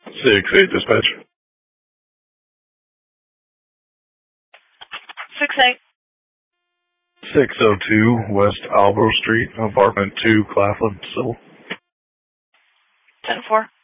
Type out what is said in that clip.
6-8 dispatch. 6-8. 602 West Albro Street, apartment 2, Claflin, Civil. 10-4.